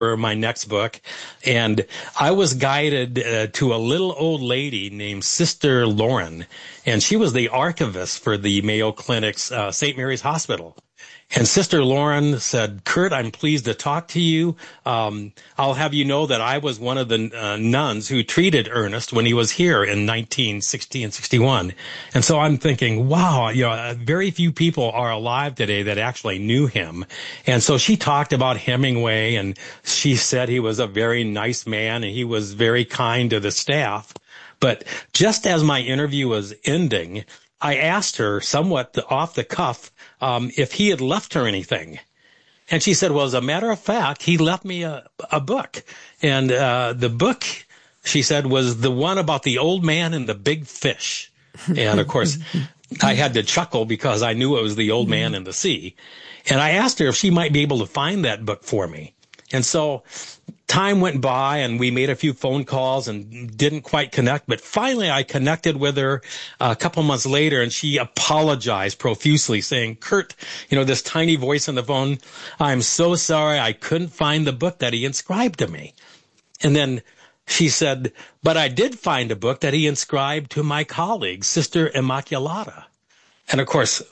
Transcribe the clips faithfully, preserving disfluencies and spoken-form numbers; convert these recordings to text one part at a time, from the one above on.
for my next book. And I was guided uh, to a little old lady named Sister Lauren, and she was the archivist for the Mayo Clinic's uh, Saint Mary's Hospital. And Sister Lauren said, Kurt, I'm pleased to talk to you. Um, I'll have you know that I was one of the uh, nuns who treated Ernest when he was here in nineteen sixty and sixty-one. And so I'm thinking, wow, you know, very few people are alive today that actually knew him. And so she talked about Hemingway, and she said he was a very nice man and he was very kind to the staff. But just as my interview was ending, I asked her somewhat off the cuff um, if he had left her anything. And she said, well, as a matter of fact, he left me a, a book. And uh, the book, she said, was the one about the old man and the big fish. And, of course, I had to chuckle because I knew it was the old man and the sea. And I asked her if she might be able to find that book for me. And so time went by and we made a few phone calls and didn't quite connect. But finally, I connected with her a couple months later, and she apologized profusely, saying, Kurt, you know, this tiny voice on the phone, I'm so sorry I couldn't find the book that he inscribed to me. And then she said, but I did find a book that he inscribed to my colleague, Sister Immaculata. And of course,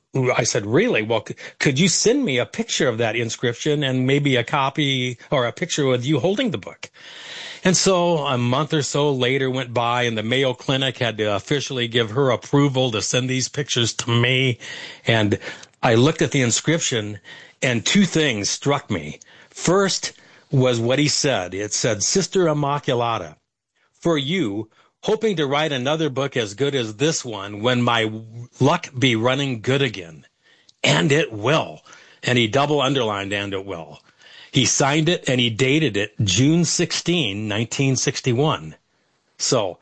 I said, really? Well, c- could you send me a picture of that inscription and maybe a copy or a picture with you holding the book? And so a month or so later went by, and the Mayo Clinic had to officially give her approval to send these pictures to me. And I looked at the inscription, and two things struck me. First was what he said. It said, Sister Immaculata, for you, hoping to write another book as good as this one when my luck be running good again. And it will. And he double underlined, and it will. He signed it and he dated it June sixteenth, nineteen sixty-one. So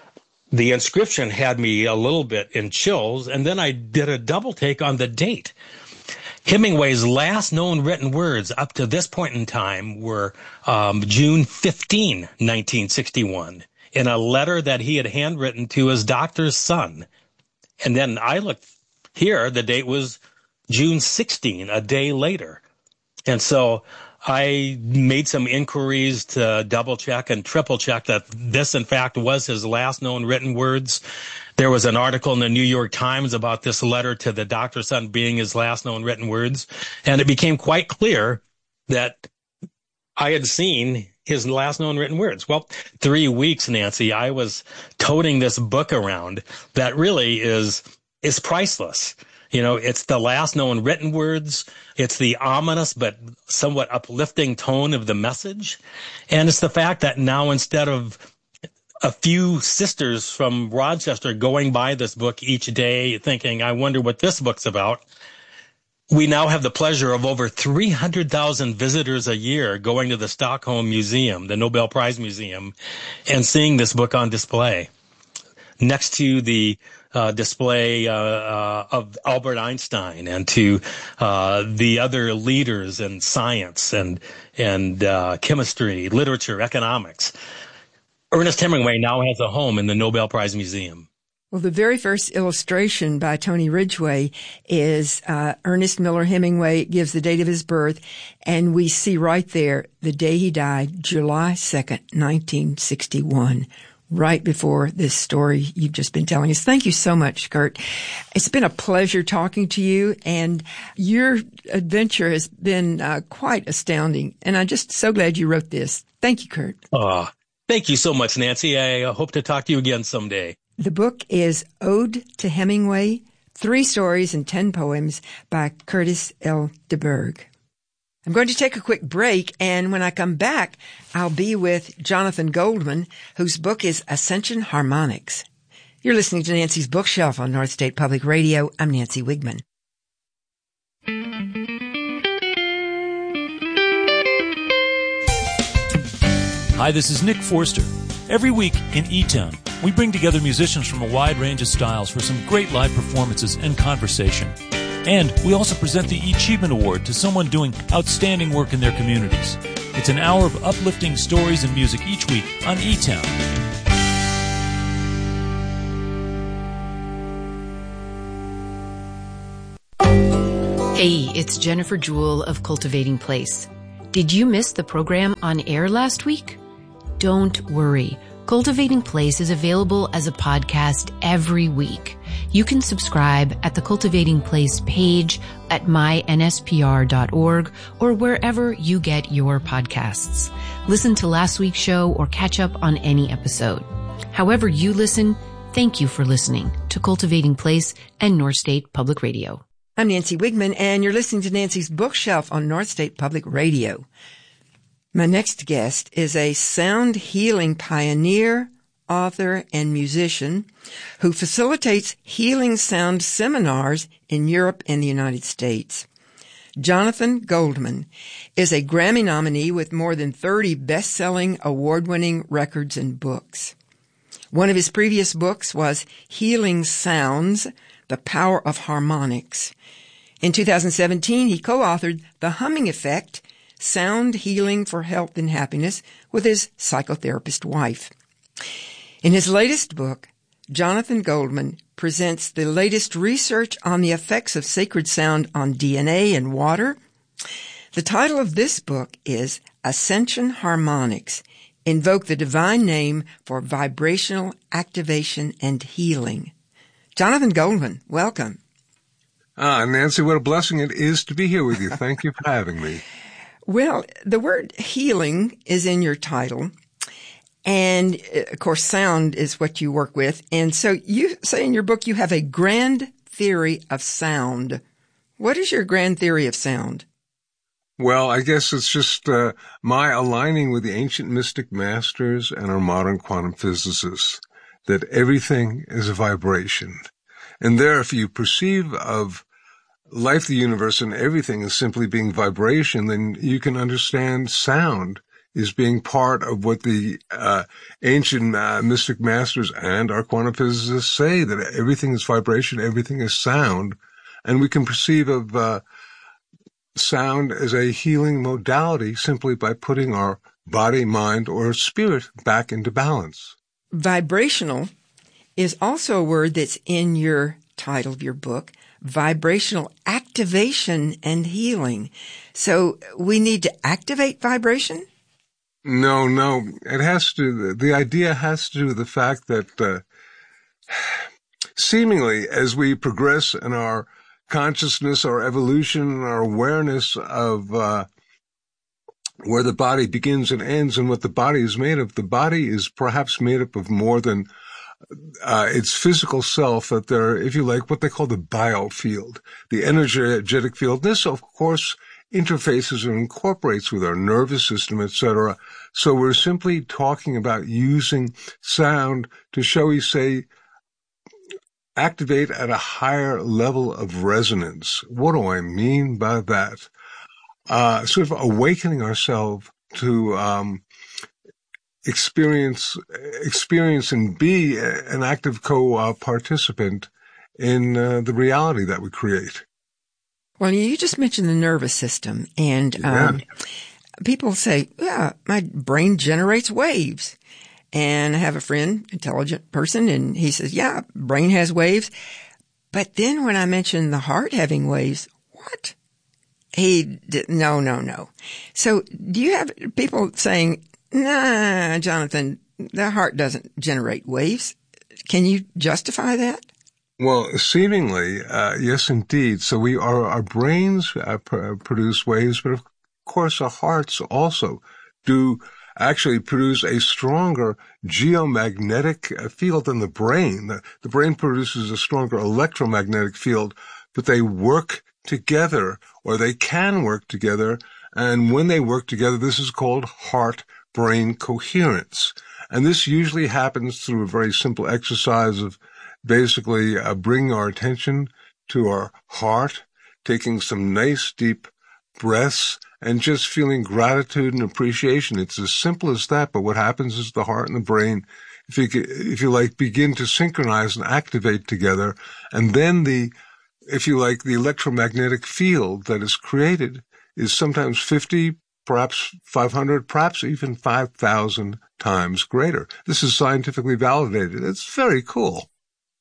the inscription had me a little bit in chills, and then I did a double take on the date. Hemingway's last known written words up to this point in time were um, June fifteenth, nineteen sixty-one. In a letter that he had handwritten to his doctor's son. And then I looked here, the date was June sixteenth, a day later. And so I made some inquiries to double check and triple check that this, in fact, was his last known written words. There was an article in the New York Times about this letter to the doctor's son being his last known written words. And it became quite clear that I had seen his last known written words. Well, three weeks, Nancy, I was toting this book around that really is, is priceless. You know, it's the last known written words. It's the ominous but somewhat uplifting tone of the message. And it's the fact that now, instead of a few sisters from Rochester going by this book each day thinking, I wonder what this book's about, we now have the pleasure of over three hundred thousand visitors a year going to the Stockholm Museum, the Nobel Prize Museum, and seeing this book on display next to the uh, display uh, uh, of Albert Einstein and to uh, the other leaders in science and, and uh, chemistry, literature, economics. Ernest Hemingway now has a home in the Nobel Prize Museum. Well, the very first illustration by Tony Ridgway is uh, Ernest Miller Hemingway. It gives the date of his birth, and we see right there the day he died, July second, nineteen sixty-one, right before this story you've just been telling us. Thank you so much, Kurt. It's been a pleasure talking to you, and your adventure has been uh, quite astounding, and I'm just so glad you wrote this. Thank you, Kurt. Uh, thank you so much, Nancy. I uh, hope to talk to you again someday. The book is Ode to Hemingway, Three Stories and Ten Poems by Curtis L. DeBerg. I'm going to take a quick break, and when I come back, I'll be with Jonathan Goldman, whose book is Ascension Harmonics. You're listening to Nancy's Bookshelf on North State Public Radio. I'm Nancy Wigman. Hi, this is Nick Forster. Every week in E-Town, we bring together musicians from a wide range of styles for some great live performances and conversation. And we also present the E-Achievement Award to someone doing outstanding work in their communities. It's an hour of uplifting stories and music each week on E-Town. Hey, it's Jennifer Jewell of Cultivating Place. Did you miss the program on air last week? Don't worry. Cultivating Place is available as a podcast every week. You can subscribe at the Cultivating Place page at my n s p r dot org or wherever you get your podcasts. Listen to last week's show or catch up on any episode. However you listen, thank you for listening to Cultivating Place and North State Public Radio. I'm Nancy Wigman, and you're listening to Nancy's Bookshelf on North State Public Radio. My next guest is a sound healing pioneer, author, and musician who facilitates healing sound seminars in Europe and the United States. Jonathan Goldman is a Grammy nominee with more than thirty best-selling, award-winning records and books. One of his previous books was Healing Sounds, The Power of Harmonics. In two thousand seventeen, he co-authored The Humming Effect, Sound Healing for Health and Happiness with his psychotherapist wife. In his latest book, Jonathan Goldman presents the latest research on the effects of sacred sound on D N A and water. The title of this book is Ascension Harmonics, Invoke the Divine Name for Vibrational Activation and Healing. Jonathan Goldman, welcome. Ah, Nancy, what a blessing it is to be here with you. Thank you for having me. Well, the word healing is in your title, and of course sound is what you work with. And so you say in your book you have a grand theory of sound. What is your grand theory of sound? Well, I guess it's just uh, my aligning with the ancient mystic masters and our modern quantum physicists, that everything is a vibration. And there, if you perceive of life, the universe, and everything is simply being vibration, then you can understand sound is being part of what the uh, ancient uh, mystic masters and our quantum physicists say, that everything is vibration, everything is sound, and we can perceive of uh, sound as a healing modality simply by putting our body, mind, or spirit back into balance. Vibrational is also a word that's in your title of your book, Vibrational Activation and Healing. So we need to activate vibration? No, no. It has to, the idea has to do with the fact that uh, seemingly as we progress in our consciousness, our evolution, our awareness of uh, where the body begins and ends and what the body is made of, the body is perhaps made up of more than Uh, its physical self, that they're, if you like, what they call the biofield, the energetic field. This, of course, interfaces and incorporates with our nervous system, et cetera. So we're simply talking about using sound to, shall we say, activate at a higher level of resonance. What do I mean by that? Uh, sort of awakening ourselves to um experience, experience and be an active co-participant in uh, the reality that we create. Well, you just mentioned the nervous system, and um, yeah. people say, yeah, my brain generates waves. And I have a friend, intelligent person, and he says, yeah, brain has waves. But then when I mentioned the heart having waves, what? He did, no, no, no. So do you have people saying, nah, Jonathan, the heart doesn't generate waves. Can you justify that? Well, seemingly, uh, yes, indeed. So we are, our brains uh, pr- produce waves, but of course our hearts also do actually produce a stronger geomagnetic field than the brain. The, the brain produces a stronger electromagnetic field, but they work together, or they can work together. And when they work together, this is called heart-brain coherence. And this usually happens through a very simple exercise of basically uh, bringing our attention to our heart, taking some nice deep breaths, and just feeling gratitude and appreciation. It's as simple as that, but what happens is the heart and the brain, if you, if you like, begin to synchronize and activate together, and then the, if you like, the electromagnetic field that is created is sometimes fifty, perhaps five hundred, perhaps even five thousand times greater. This is scientifically validated. It's very cool.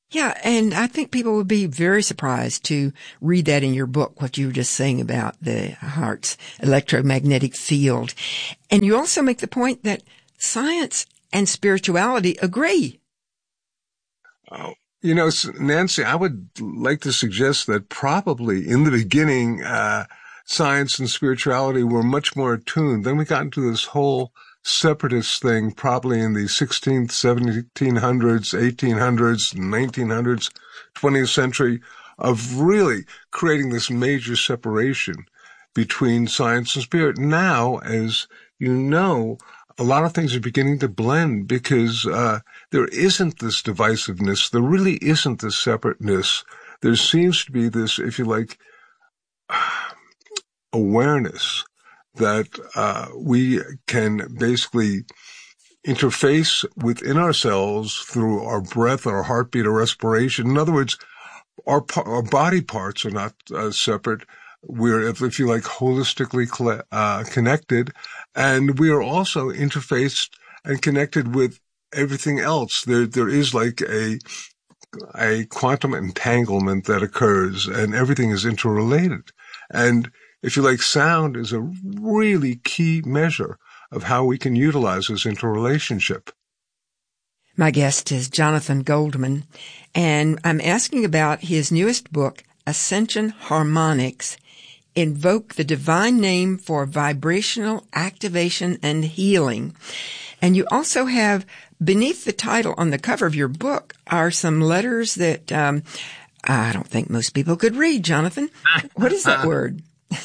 Yeah, and I think people would be very surprised to read that in your book, what you were just saying about the heart's electromagnetic field. And you also make the point that science and spirituality agree. Oh, you know, Nancy, I would like to suggest that probably in the beginning, uh, science and spirituality were much more attuned. Then we got into this whole separatist thing, probably in the sixteenth, seventeen hundreds, eighteen hundreds, nineteen hundreds, twentieth century, of really creating this major separation between science and spirit. Now, as you know, a lot of things are beginning to blend because uh there isn't this divisiveness. There really isn't this separateness. There seems to be this, if you like, awareness that uh we can basically interface within ourselves through our breath, our heartbeat, our respiration. In other words, our our body parts are not uh, separate. We're, if, if you like, holistically uh, connected, and we are also interfaced and connected with everything else. There, there is like a a quantum entanglement that occurs, and everything is interrelated. And if you like, sound is a really key measure of how we can utilize this interrelationship. My guest is Jonathan Goldman, and I'm asking about his newest book, Ascension Harmonics, Invoke the Divine Name for Vibrational Activation and Healing. And you also have, beneath the title on the cover of your book, are some letters that um, I don't think most people could read, Jonathan. What is that word?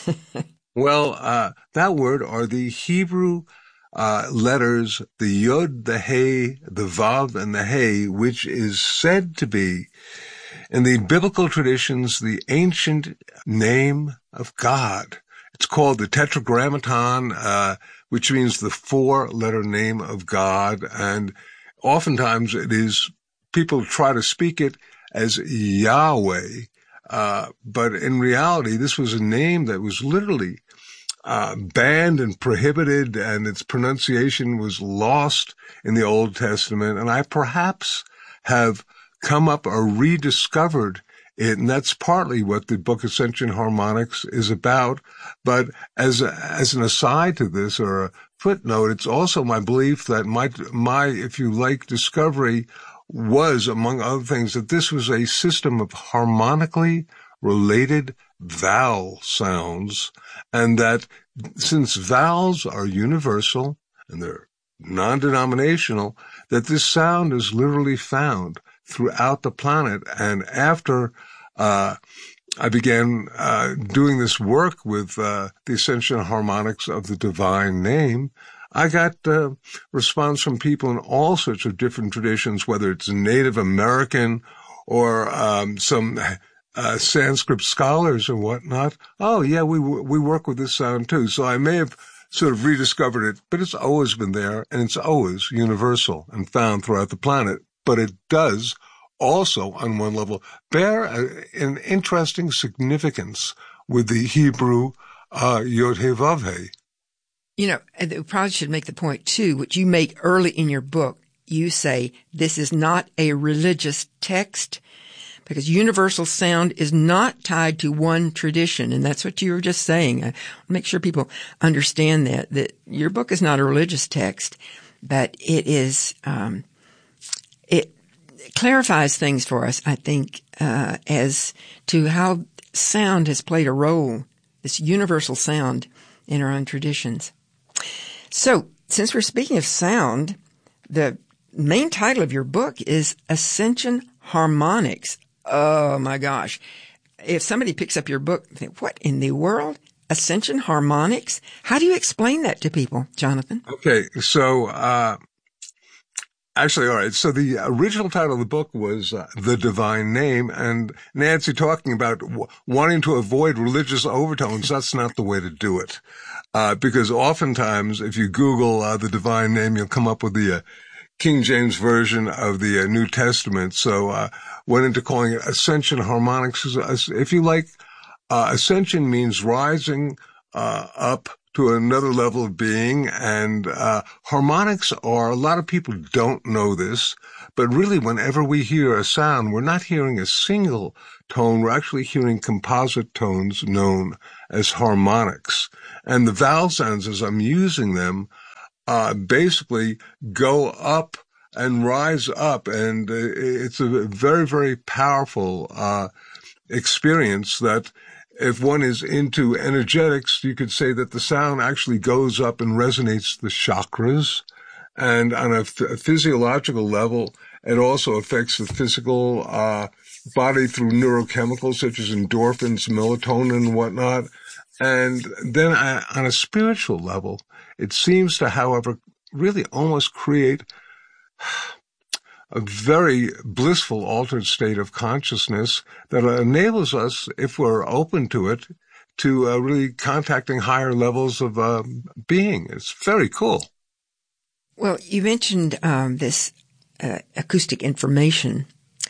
Well, uh, that word are the Hebrew uh, letters, the Yod, the He, the Vav, and the He, which is said to be, in the biblical traditions, the ancient name of God. It's called the Tetragrammaton, uh, which means the four-letter name of God. And oftentimes it is, people try to speak it as Yahweh. Uh, but in reality, this was a name that was literally uh, banned and prohibited, and its pronunciation was lost in the Old Testament. And I perhaps have come up or rediscovered it, and that's partly what the book Ascension Harmonics is about. But as a, as an aside to this, or a footnote, it's also my belief that my, my, if you like, discovery was, among other things, that this was a system of harmonically related vowel sounds, and that since vowels are universal and they're non-denominational, that this sound is literally found throughout the planet. And after uh I began uh doing this work with uh the Ascension Harmonics of the Divine Name, I got uh, response from people in all sorts of different traditions, whether it's Native American or um some uh Sanskrit scholars or whatnot. Oh yeah, we we work with this sound too. So I may have sort of rediscovered it, but it's always been there, and it's always universal and found throughout the planet. But it does also, on one level, bear a, an interesting significance with the Hebrew uh, Yod He Vav He. You know, we probably should make the point, too, which you make early in your book. You say this is not a religious text because universal sound is not tied to one tradition. And that's what you were just saying. I want to make sure people understand that, that your book is not a religious text, but it is, um, it clarifies things for us, I think, uh, as to how sound has played a role, this universal sound in our own traditions. So, since we're speaking of sound, the main title of your book is Ascension Harmonics. Oh my gosh. If somebody picks up your book, they think, what in the world? Ascension Harmonics? How do you explain that to people, Jonathan? Okay, so, uh, actually, all right. So the original title of the book was uh, The Divine Name, and Nancy talking about w- wanting to avoid religious overtones. That's not the way to do it. Uh, because oftentimes if you Google uh, The Divine Name, you'll come up with the uh, King James Version of the uh, New Testament. So, uh, went into calling it Ascension Harmonics. If you like, uh, ascension means rising, uh, up to another level of being, and, uh, harmonics are, a lot of people don't know this, But really, whenever we hear a sound, we're not hearing a single tone. We're actually hearing composite tones known as harmonics. And the vowel sounds, as I'm using them, uh, basically go up and rise up. And it's a very, very powerful uh experience that if one is into energetics, you could say that the sound actually goes up and resonates the chakras. And on a, f- a physiological level, it also affects the physical uh body through neurochemicals such as endorphins, melatonin, and whatnot. And then uh, on a spiritual level, it seems to, however, really almost create a very blissful altered state of consciousness that enables us, if we're open to it, to uh, really contacting higher levels of uh, being. It's very cool. Well, you mentioned um, this uh, acoustic information,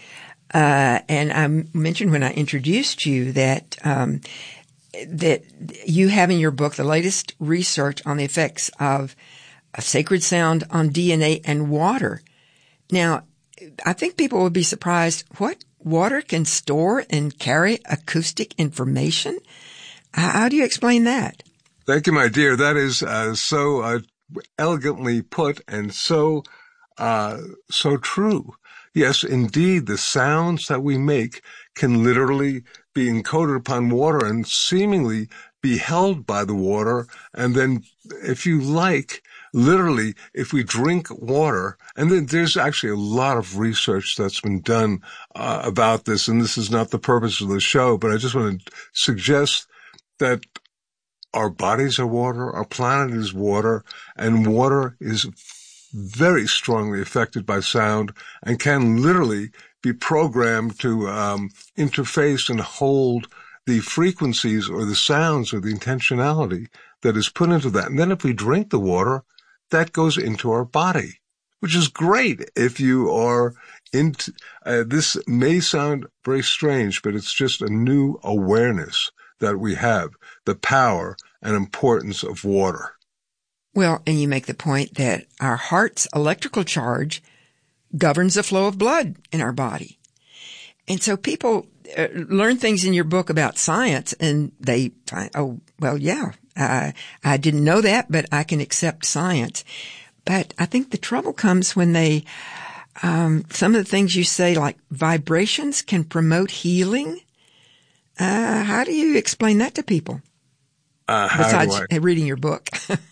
uh, and I mentioned when I introduced you that um, that you have in your book the latest research on the effects of a sacred sound on D N A and water. Now, I think people would be surprised. What? Water can store and carry acoustic information? How do you explain that? Thank you, my dear. That is uh, so uh, elegantly put and so uh, so true. Yes, indeed, the sounds that we make can literally be encoded upon water and seemingly be held by the water. And then, if you like, literally, if we drink water, and then there's actually a lot of research that's been done uh, about this, and this is not the purpose of the show, but I just want to suggest that our bodies are water, our planet is water, and water is very strongly affected by sound and can literally be programmed to um, interface and hold the frequencies or the sounds or the intentionality that is put into that. And then if we drink the water, that goes into our body, which is great if you are into, uh, this may sound very strange, but it's just a new awareness that we have, the power and importance of water. Well, and you make the point that our heart's electrical charge governs the flow of blood in our body. And so people uh, learn things in your book about science, and they find, oh, well, yeah, I, I didn't know that, but I can accept science. But I think the trouble comes when they, um, some of the things you say, like vibrations can promote healing. Uh, how do you explain that to people? Uh, Besides reading your book.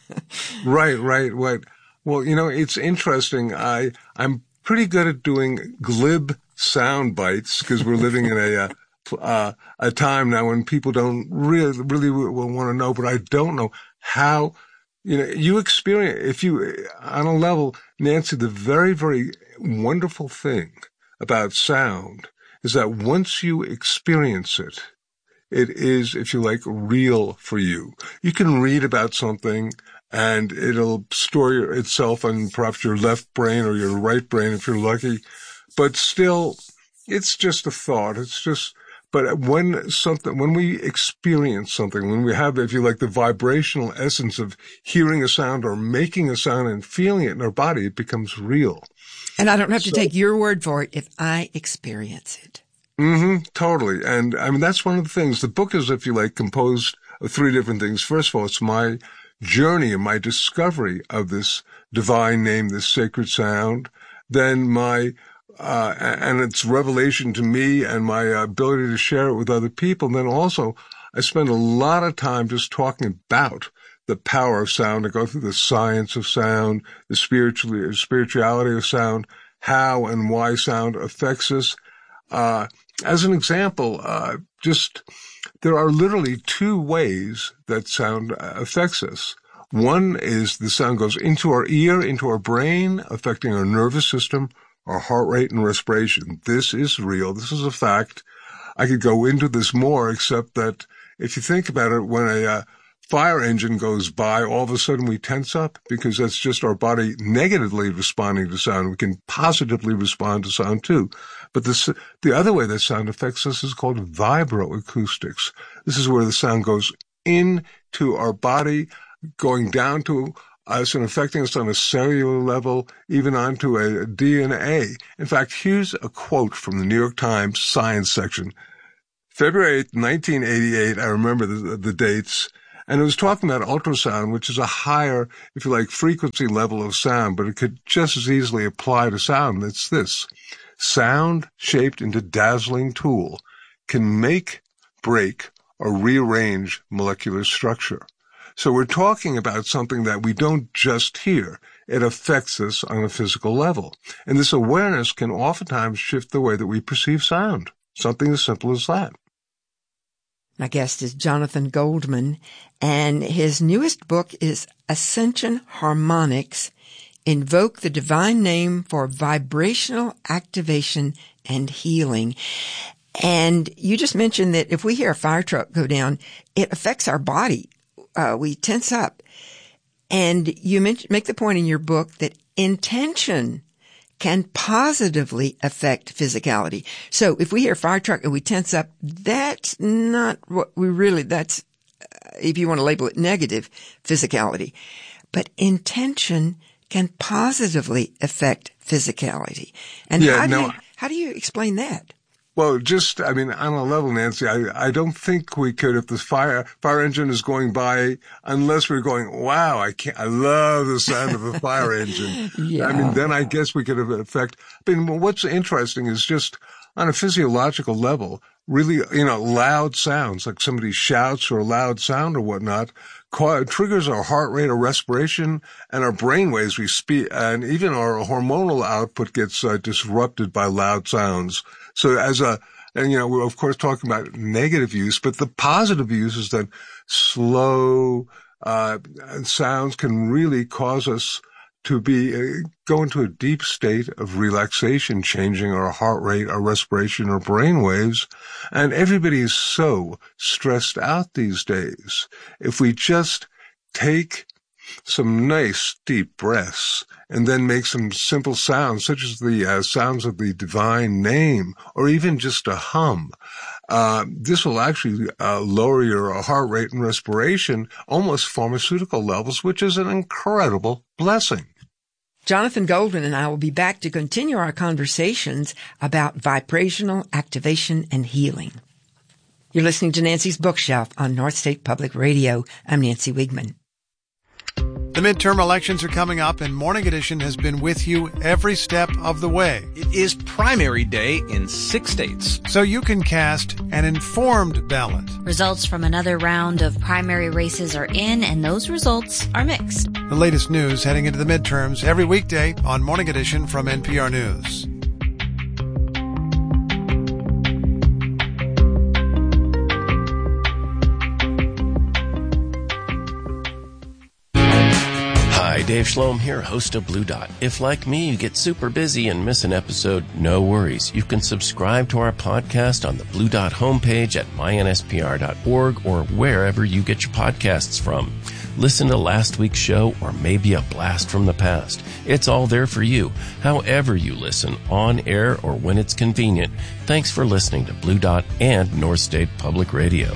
Right, right, right. Well, you know, it's interesting. I, I'm pretty good at doing glib sound bites because we're living in a, uh, uh, a time now when people don't really, really want to know, but I don't know how, you know, you experience, if you, on a level, Nancy, the very, very wonderful thing about sound is that once you experience it, it is, if you like, real for you. You can read about something and it'll store itself on perhaps your left brain or your right brain if you're lucky. But still, it's just a thought. It's just, but when something, when we experience something, when we have, if you like, the vibrational essence of hearing a sound or making a sound and feeling it in our body, it becomes real. And I don't have to so, take your word for it if I experience it. Mm-hmm, totally. And I mean, that's one of the things. The book is, if you like, composed of three different things. First of all, it's my journey and my discovery of this divine name, this sacred sound. Then my, uh, and its revelation to me and my ability to share it with other people. And then also, I spend a lot of time just talking about the power of sound. I go through the science of sound, the spiritual, spirituality of sound, how and why sound affects us. Uh, as an example, uh, just, there are literally two ways that sound affects us. One is the sound goes into our ear, into our brain, affecting our nervous system, our heart rate and respiration. This is real. This is a fact. I could go into this more, except that if you think about it, when a uh, fire engine goes by, all of a sudden we tense up because that's just our body negatively responding to sound. We can positively respond to sound too. But this, the other way that sound affects us is called vibroacoustics. This is where the sound goes into our body, going down to us and affecting us on a cellular level, even onto a D N A. In fact, here's a quote from the New York Times Science section. February eighth, nineteen eighty-eight, I remember the, the dates, and it was talking about ultrasound, which is a higher, if you like, frequency level of sound, but it could just as easily apply to sound. It's this. Sound, shaped into dazzling tool, can make, break, or rearrange molecular structure. So we're talking about something that we don't just hear. It affects us on a physical level. And this awareness can oftentimes shift the way that we perceive sound. Something as simple as that. My guest is Jonathan Goldman, and his newest book is Ascension Harmonics, Invoke the Divine Name for Vibrational Activation and Healing. And you just mentioned that if we hear a fire truck go down, it affects our body. Uh, we tense up. And you mention, make the point in your book that intention can positively affect physicality. So if we hear fire truck and we tense up, that's not what we really, that's, uh, if you want to label it negative physicality. But intention can positively affect physicality. And yeah, how, do no, you, how do you explain that? Well, just, I mean, on a level, Nancy, I, I don't think we could, if the fire, fire engine is going by, unless we're going, wow, I can't, I love the sound of a fire engine. Yeah. I mean, then I guess we could have affect, I mean, what's interesting is just on a physiological level, really, you know, loud sounds, like somebody shouts or a loud sound or whatnot, triggers our heart rate, our respiration, and our brain waves. We speak, and even our hormonal output gets uh, disrupted by loud sounds. So as a, and you know, we're of course talking about negative use, but the positive use is that slow uh sounds can really cause us to be uh, go into a deep state of relaxation, changing our heart rate, our respiration, our brain waves. And everybody is so stressed out these days. If we just take some nice deep breaths and then make some simple sounds, such as the uh, sounds of the divine name, or even just a hum, uh, this will actually uh, lower your heart rate and respiration, almost pharmaceutical levels, which is an incredible blessing. Jonathan Goldman and I will be back to continue our conversations about vibrational activation and healing. You're listening to Nancy's Bookshelf on North State Public Radio. I'm Nancy Wiegman. The midterm elections are coming up, and Morning Edition has been with you every step of the way. It is primary day in six states, so you can cast an informed ballot. Results from another round of primary races are in, and those results are mixed. The latest news heading into the midterms every weekday on Morning Edition from N P R News. Hi, Dave Schloem here, host of Blue Dot. If, like me, you get super busy and miss an episode, no worries. You can subscribe to our podcast on the Blue Dot homepage at my N S P R dot org or wherever you get your podcasts from. Listen to last week's show or maybe a blast from the past. It's all there for you, however you listen, on air or when it's convenient. Thanks for listening to Blue Dot and North State Public Radio.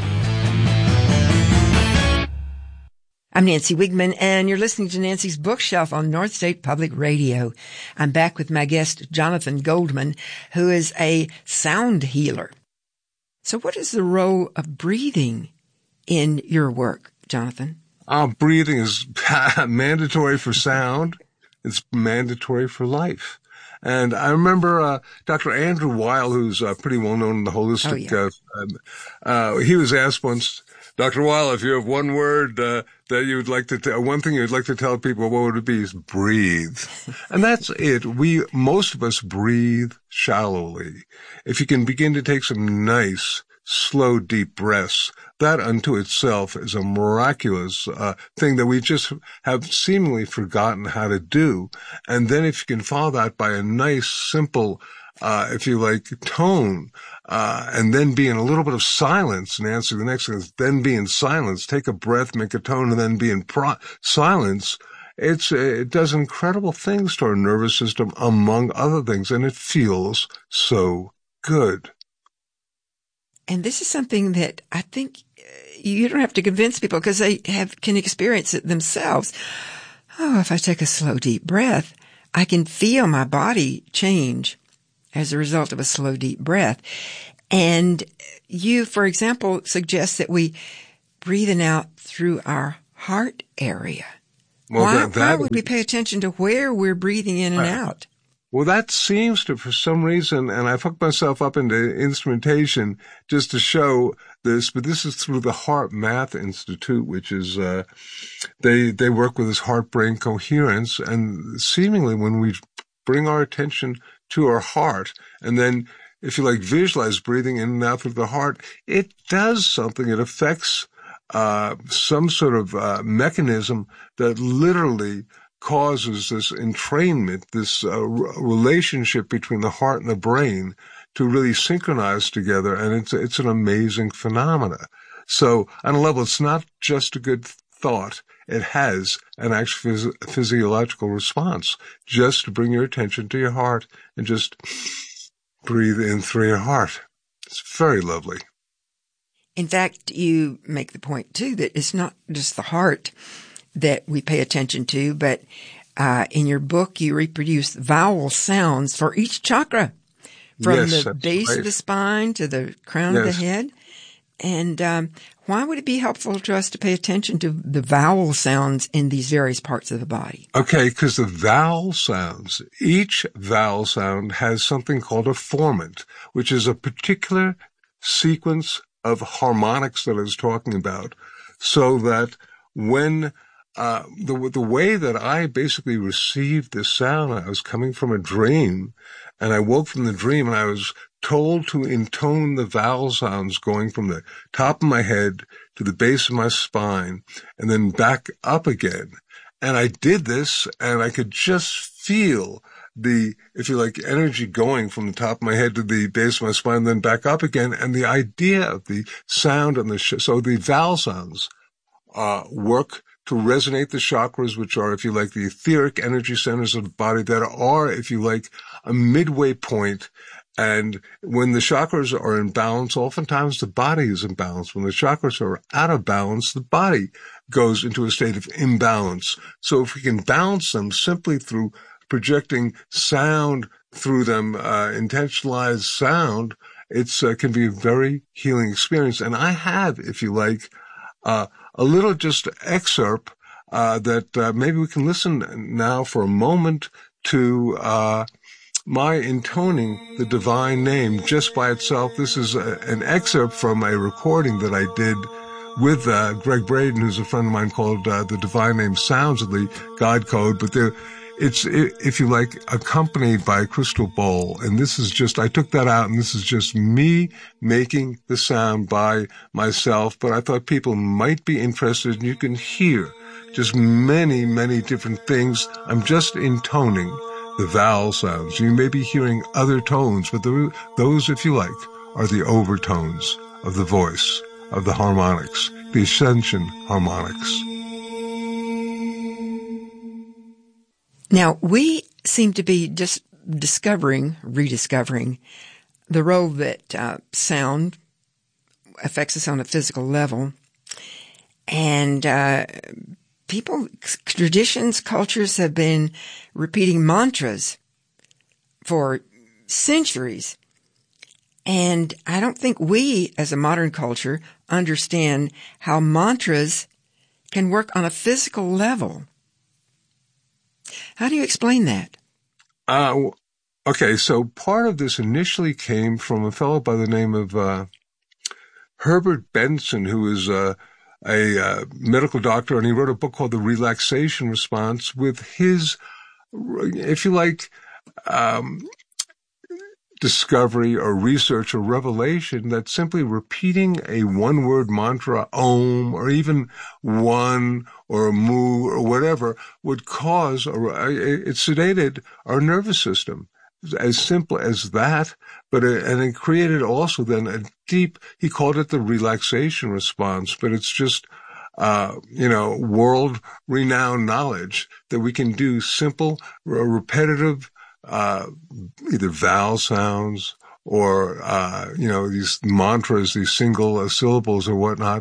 I'm Nancy Wiegman, and you're listening to Nancy's Bookshelf on North State Public Radio. I'm back with my guest, Jonathan Goldman, who is a sound healer. So what is the role of breathing in your work, Jonathan? Uh, breathing is mandatory for sound. It's mandatory for life. And I remember uh, Doctor Andrew Weil, who's uh, pretty well known in the holistic, oh, yeah. uh, uh, he was asked once, Doctor Weil, if you have one word uh, that you would like to, t- one thing you'd like to tell people, what would it be? Is breathe. And that's it. We, most of us breathe shallowly. If you can begin to take some nice, slow, deep breaths, that unto itself is a miraculous uh, thing that we just have seemingly forgotten how to do. And then if you can follow that by a nice, simple, uh, if you like, tone, uh, and then be in a little bit of silence, Nancy, the next thing is then be in silence, take a breath, make a tone, and then be in pro- silence. It's, it does incredible things to our nervous system, among other things, and it feels so good. And this is something that I think you don't have to convince people because they have, can experience it themselves. Oh, if I take a slow, deep breath, I can feel my body change as a result of a slow, deep breath. And you, for example, suggest that we breathe in out through our heart area. Well, why, that, that why would we pay attention to where we're breathing in and right. out? Well, that seems to, for some reason, and I've hooked myself up into instrumentation just to show this, but this is through the Heart Math Institute, which is, uh, they, they work with this heart-brain coherence, and seemingly when we bring our attention to our heart, and then, if you like, visualize breathing in and out through the heart, it does something. It affects, uh, some sort of, uh, mechanism that literally causes this entrainment, this uh, relationship between the heart and the brain to really synchronize together, and it's it's an amazing phenomena. So on a level, it's not just a good thought. It has an actual phys- physiological response just to bring your attention to your heart and just breathe in through your heart. It's very lovely. In fact, you make the point, too, that it's not just the heart that we pay attention to, but uh, in your book, you reproduce vowel sounds for each chakra, from yes, the base right. of the spine to the crown yes. of the head. And um, why would it be helpful to us to pay attention to the vowel sounds in these various parts of the body? Okay, because the vowel sounds, each vowel sound has something called a formant, which is a particular sequence of harmonics that I was talking about, so that when Uh, the, the way that I basically received this sound, I was coming from a dream, and I woke from the dream, and I was told to intone the vowel sounds going from the top of my head to the base of my spine, and then back up again. And I did this, and I could just feel the, if you like, energy going from the top of my head to the base of my spine, then back up again. And the idea of the sound and the, sh- so the vowel sounds, uh, work to resonate the chakras, which are, if you like, the etheric energy centers of the body that are, if you like, a midway point. And when the chakras are in balance, oftentimes the body is in balance. When the chakras are out of balance, the body goes into a state of imbalance. So if we can balance them simply through projecting sound through them, uh, intentionalized sound, it's, uh, can be a very healing experience. And I have, if you like, uh, a little just excerpt, uh, that, uh, maybe we can listen now for a moment to, uh, my intoning the divine name just by itself. This is a, an excerpt from a recording that I did with, uh, Greg Braden, who's a friend of mine, called, uh, The Divine Name Sounds of the God Code. But there, it's, if you like, accompanied by a crystal bowl. And this is just, I took that out, and this is just me making the sound by myself. But I thought people might be interested, and you can hear just many, many different things. I'm just intoning the vowel sounds. You may be hearing other tones, but the, those, if you like, are the overtones of the voice, of the harmonics, the ascension harmonics. Now, we seem to be just discovering, rediscovering the role that uh, sound affects us on a physical level. And uh, people, traditions, cultures have been repeating mantras for centuries. And I don't think we, as a modern culture, understand how mantras can work on a physical level. How do you explain that? Uh, okay, so part of this initially came from a fellow by the name of uh, Herbert Benson, who is uh, a uh, medical doctor, and he wrote a book called The Relaxation Response with his, if you like, um, discovery or research or revelation that simply repeating a one-word mantra, Om, or even one or a mu or whatever would cause, or it sedated our nervous system. As simple as that, but it, and it created also then a deep, he called it the relaxation response, but it's just, uh, you know, world-renowned knowledge that we can do simple, repetitive, uh, either vowel sounds or, uh, you know, these mantras, these single uh, syllables or whatnot.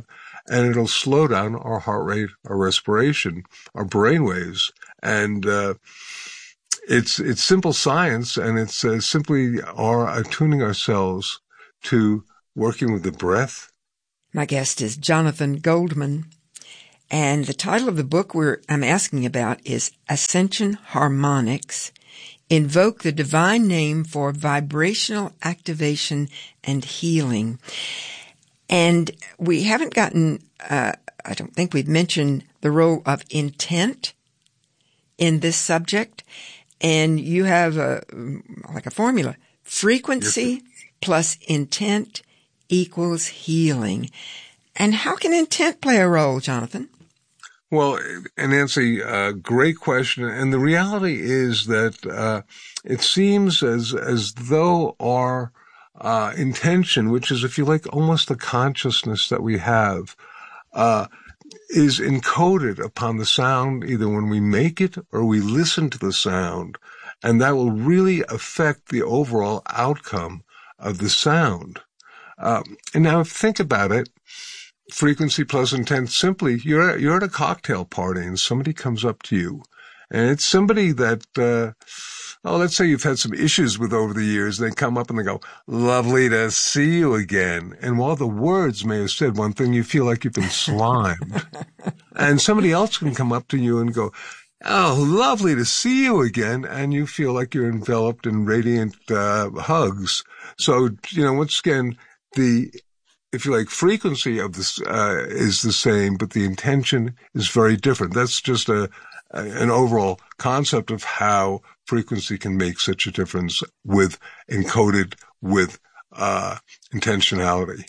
and it'll slow down our heart rate, our respiration, our brain waves. And, uh, it's, it's simple science, and it's uh, simply our attuning ourselves to working with the breath. My guest is Jonathan Goldman, and the title of the book we're, I'm asking about is Ascension Harmonics, Invoke the Divine Name for Vibrational Activation and Healing. And we haven't gotten, uh, I don't think we've mentioned the role of intent in this subject. And you have a, like a formula, frequency plus intent equals healing. And how can intent play a role, Jonathan? Well, and Nancy, uh, great question. And the reality is that uh, it seems as as though our uh, intention, which is, if you like, almost the consciousness that we have, uh, is encoded upon the sound either when we make it or we listen to the sound. And that will really affect the overall outcome of the sound. Um, and now think about it, frequency plus intent, simply, you're, you're at a cocktail party and somebody comes up to you, and it's somebody that, uh, oh, let's say you've had some issues with over the years. They come up and they go, lovely to see you again. And while the words may have said one thing, you feel like you've been slimed. And somebody else can come up to you and go, oh, lovely to see you again. And you feel like you're enveloped in radiant, uh, hugs. So, you know, once again, the, if you like, frequency of this, uh, is the same, but the intention is very different. That's just a, a, an overall concept of how frequency can make such a difference with encoded with, uh, intentionality.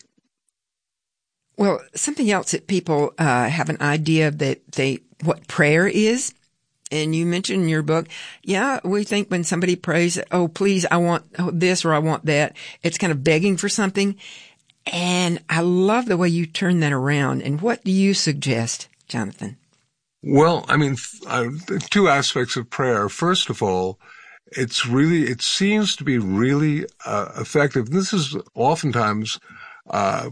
Well, something else that people, uh, have an idea that they, what prayer is. And you mentioned in your book, yeah, we think when somebody prays, oh, please, I want this or I want that, it's kind of begging for something. And I love the way you turn that around. And what do you suggest, Jonathan? Well, I mean, uh, two aspects of prayer. First of all, it's really, it seems to be really uh, effective. This is oftentimes, uh,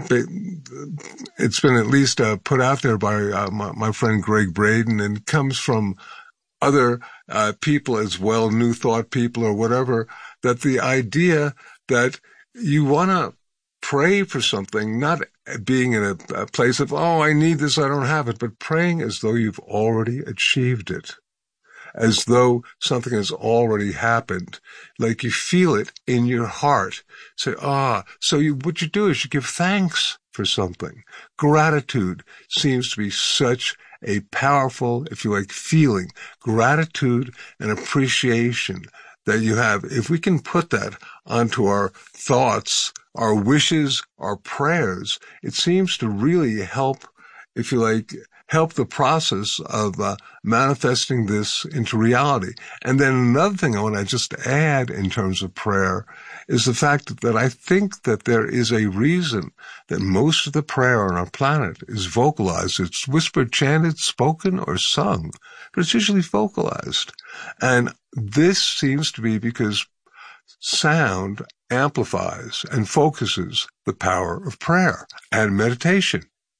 it's been at least uh, put out there by uh, my, my friend Greg Braden, and comes from other uh, people as well, New Thought people or whatever, that the idea that you want to pray for something, not being in a, a place of, oh, I need this, I don't have it, but praying as though you've already achieved it, as though something has already happened, like you feel it in your heart. Say, ah, so you, what you do is you give thanks for something. Gratitude seems to be such a powerful, if you like, feeling. Gratitude and appreciation that you have. If we can put that onto our thoughts, our wishes, our prayers, it seems to really help, if you like, help the process of uh, manifesting this into reality. And then another thing I want to just add in terms of prayer is the fact that I think that there is a reason that most of the prayer on our planet is vocalized. It's whispered, chanted, spoken, or sung, but it's usually vocalized. And this seems to be because sound amplifies and focuses the power of prayer and meditation.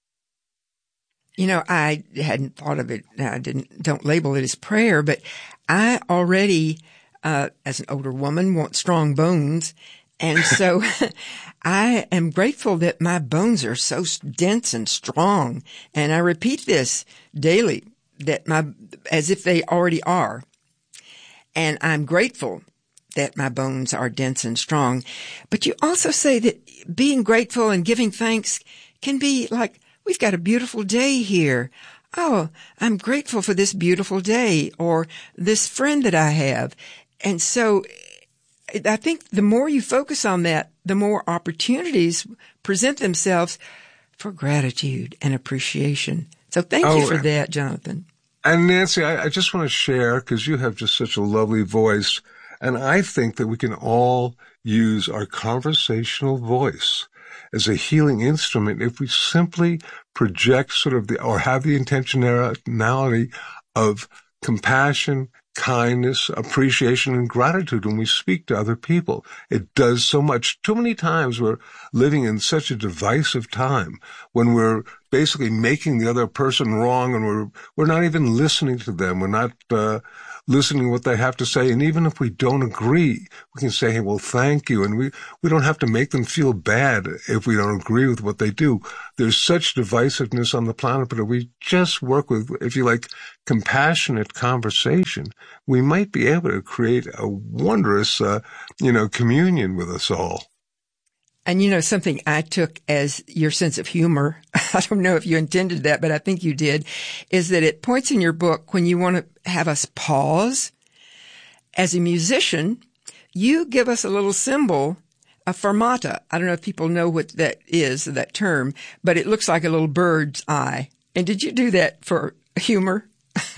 You know, I hadn't thought of it. I didn't, don't label it as prayer, but I already, uh, as an older woman, want strong bones. And so I am grateful that my bones are so dense and strong. And I repeat this daily, that my, as if they already are. And I'm grateful that my bones are dense and strong. But you also say that being grateful and giving thanks can be like, we've got a beautiful day here. Oh, I'm grateful for this beautiful day, or this friend that I have. And so I think the more you focus on that, the more opportunities present themselves for gratitude and appreciation. So thank oh, you for that, Jonathan. And Nancy, I, I just want to share, because you have just such a lovely voice, and I think that we can all use our conversational voice as a healing instrument if we simply project sort of the, or have the intentionality of compassion, kindness, appreciation, and gratitude when we speak to other people. It does so much. Too many times we're living in such a divisive time when we're basically making the other person wrong, and we're we're not even listening to them. We're not uh, listening to what they have to say. And even if we don't agree, we can say, hey, well, thank you. And we, we don't have to make them feel bad if we don't agree with what they do. There's such divisiveness on the planet, but if we just work with, if you like, compassionate conversation, we might be able to create a wondrous, uh, you know, communion with us all. And, you know, something I took as your sense of humor, I don't know if you intended that, but I think you did, is that it points in your book when you want to have us pause. As a musician, you give us a little symbol, a fermata. I don't know if people know what that is, that term, but it looks like a little bird's eye. And did you do that for humor?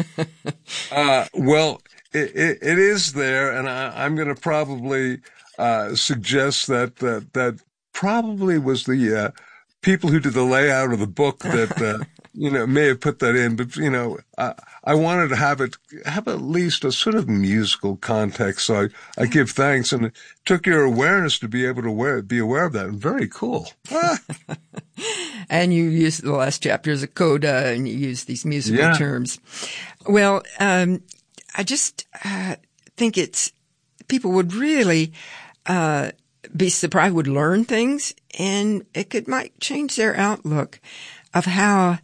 uh, well, it, it, it is there, and I, I'm going to probably uh, suggest that that that. Probably was the uh, people who did the layout of the book that uh, you know may have put that in, but you know I, I wanted to have it have at least a sort of musical context. So I, I give thanks, and it took your awareness to be able to wear, be aware of that. Very cool. Ah. And you use the last chapter as a coda, and you use these musical yeah. terms. Well, um, I just uh, think it's people would really. Uh, be surprised, would learn things, and it could might change their outlook of how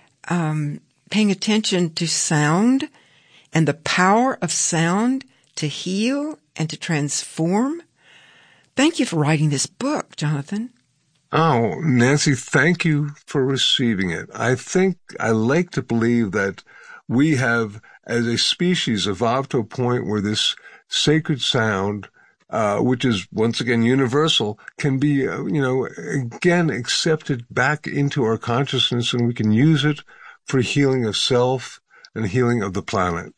um paying attention to sound and the power of sound to heal and to transform. Thank you for writing this book, Jonathan. Oh, Nancy, thank you for receiving it. I think I like to believe that we have, as a species, evolved to a point where this sacred sound Uh, which is, once again, universal, can be, uh, you know, again, accepted back into our consciousness, and we can use it for healing of self and healing of the planet.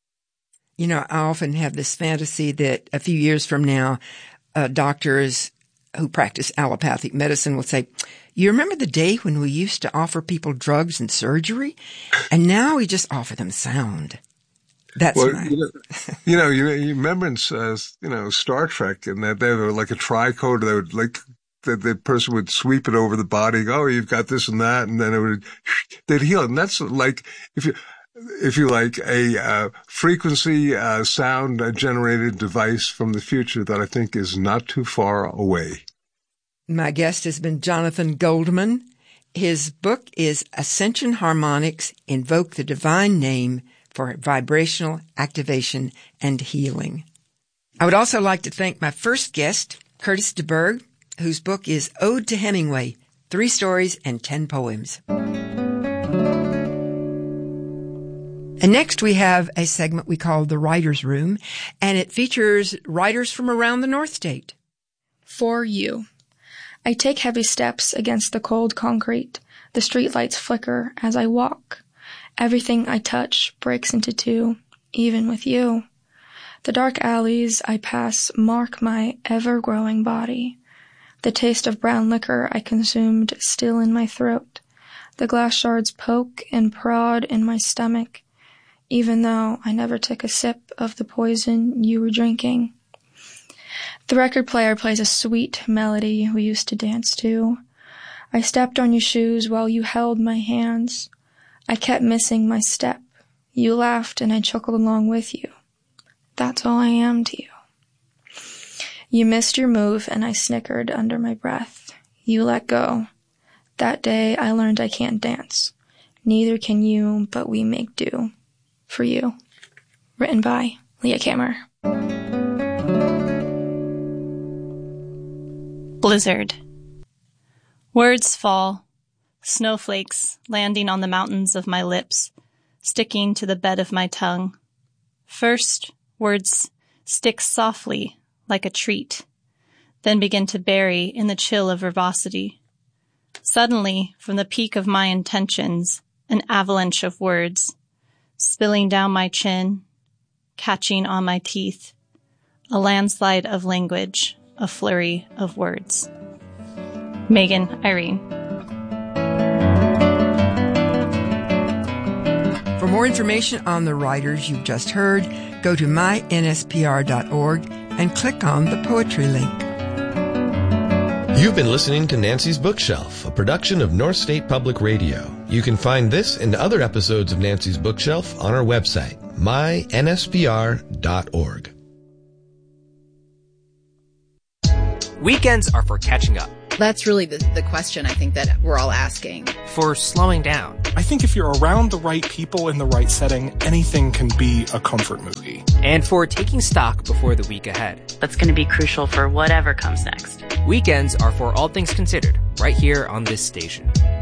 You know, I often have this fantasy that a few years from now, uh, doctors who practice allopathic medicine will say, you remember the day when we used to offer people drugs and surgery? And now we just offer them sound. That's well, right. You know, you know, you, you remember in, uh, you know, Star Trek, and that they have like a tricorder that would like, that the person would sweep it over the body. Oh, you've got this and that. And then it would, they'd heal it. And that's like, if you, if you like a, uh, frequency, uh, sound uh, generated device from the future that I think is not too far away. My guest has been Jonathan Goldman. His book is Ascension Harmonics, Invoke the Divine Name for Vibrational Activation and Healing. I would also like to thank my first guest, Curtis de Burgh, whose book is Ode to Hemingway, Three Stories and Ten Poems. And next we have a segment we call The Writer's Room, and it features writers from around the North State. For you. I take heavy steps against the cold concrete. The streetlights flicker as I walk. Everything I touch breaks into two, even with you. The dark alleys I pass mark my ever-growing body. The taste of brown liquor I consumed still in my throat. The glass shards poke and prod in my stomach, even though I never took a sip of the poison you were drinking. The record player plays a sweet melody we used to dance to. I stepped on your shoes while you held my hands. I kept missing my step. You laughed and I chuckled along with you. That's all I am to you. You missed your move and I snickered under my breath. You let go. That day I learned I can't dance. Neither can you, but we make do. For you. Written by Leah Kammer. Blizzard. Words fall. Snowflakes landing on the mountains of my lips, sticking to the bed of my tongue. First, words stick softly like a treat, then begin to bury in the chill of verbosity. Suddenly, from the peak of my intentions, an avalanche of words, spilling down my chin, catching on my teeth, a landslide of language, a flurry of words. Megan Irene. For more information on the writers you've just heard, go to my N S P R dot org and click on the poetry link. You've been listening to Nancy's Bookshelf, a production of North State Public Radio. You can find this and other episodes of Nancy's Bookshelf on our website, my N S P R dot org. Weekends are for catching up. That's really the, the question I think that we're all asking. For slowing down. I think if you're around the right people in the right setting, anything can be a comfort movie. And for taking stock before the week ahead. That's going to be crucial for whatever comes next. Weekends are for All Things Considered, right here on this station.